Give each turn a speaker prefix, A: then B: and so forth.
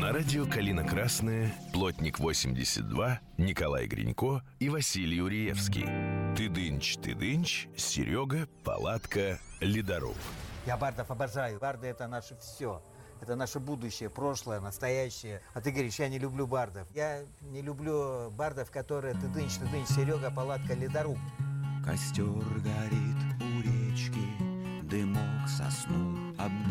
A: На радио «Калина Красная», Плотник 82, Николай Гринько и Василий Уриевский. Ты-дынч, Серега, палатка, ледоруб.
B: Я бардов обожаю. Барды — это наше все. Это наше будущее, прошлое, настоящее. А ты говоришь, я не люблю бардов. Я не люблю бардов, которые ты-дынч, Серега, палатка, ледоруб.
C: Костер горит у речки, дымок сосну